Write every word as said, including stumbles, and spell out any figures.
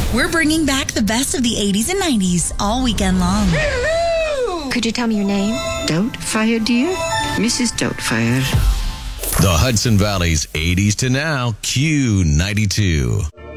We're bringing back the best of the eighties and nineties all weekend long. Could you tell me your name? Doubtfire, dear? Missus Doubtfire. The Hudson Valley's eighties to now, Q ninety-two.